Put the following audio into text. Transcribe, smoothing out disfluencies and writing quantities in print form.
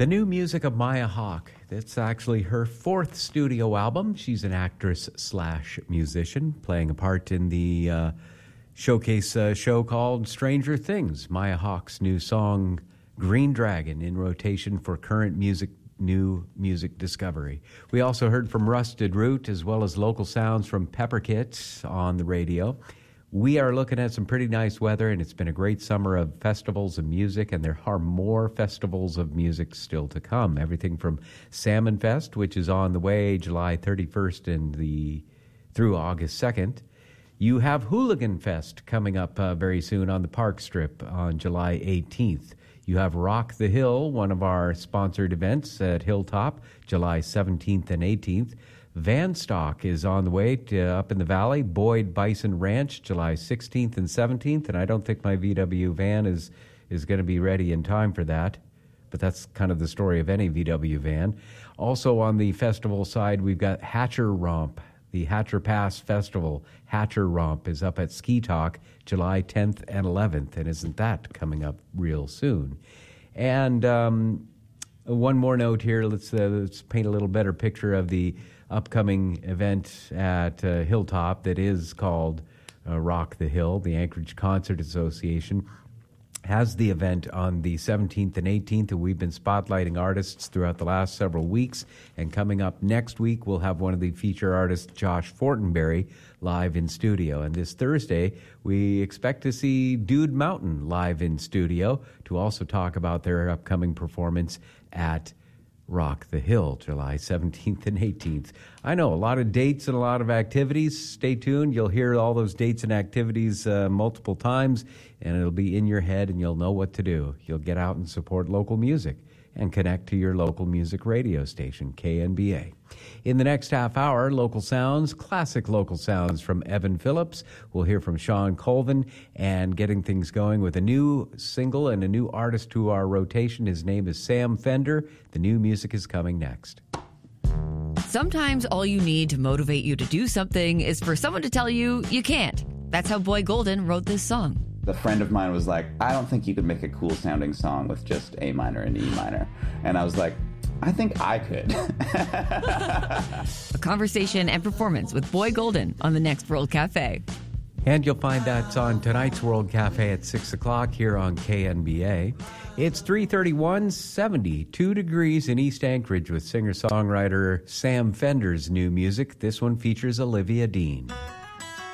The new music of Maya Hawke. That's actually her fourth studio album. She's an actress/musician, playing a part in the showcase show called Stranger Things. Maya Hawke's new song, Green Dragon, in rotation for current new music discovery. We also heard from Rusted Root, as well as local sounds from Pepperkit on the radio. We are looking at some pretty nice weather, and it's been a great summer of festivals of music, and there are more festivals of music still to come. Everything from Salmon Fest, which is on the way July 31st through August 2nd. You have Hooligan Fest coming up very soon on the Park Strip on July 18th. You have Rock the Hill, one of our sponsored events at Hilltop, July 17th and 18th. Vanstock is on the way up in the valley. Boyd Bison Ranch, July 16th and 17th. And I don't think my VW van is going to be ready in time for that. But that's kind of the story of any VW van. Also on the festival side, we've got Hatcher Romp. The Hatcher Pass Festival, Hatcher Romp, is up at Ski Talk, July 10th and 11th. And isn't that coming up real soon? And one more note here. Let's paint a little better picture of the upcoming event at Hilltop that is called Rock the Hill. The Anchorage Concert Association has the event on the 17th and 18th, and we've been spotlighting artists throughout the last several weeks. And coming up next week, we'll have one of the feature artists, Josh Fortenberry, live in studio. And this Thursday, we expect to see Dude Mountain live in studio to also talk about their upcoming performance at Rock the Hill, July 17th and 18th. I know, a lot of dates and a lot of activities. Stay tuned. You'll hear all those dates and activities multiple times, and it'll be in your head, and you'll know what to do. You'll get out and support local music and connect to your local music radio station, KNBA. In the next half hour, local sounds, classic local sounds from Evan Phillips. We'll hear from Sean Colvin, and getting things going with a new single and a new artist to our rotation. His name is Sam Fender. The new music is coming next. Sometimes all you need to motivate you to do something is for someone to tell you you can't. That's how Boy Golden wrote this song. A friend of mine was like, I don't think you could make a cool sounding song with just A minor and E minor. And I was like, I think I could. A conversation and performance with Boy Golden on the next World Cafe. And you'll find that on tonight's World Cafe at 6 o'clock here on KNBA. It's 3:31, 72 degrees in East Anchorage with singer-songwriter Sam Fender's new music. This one features Olivia Dean.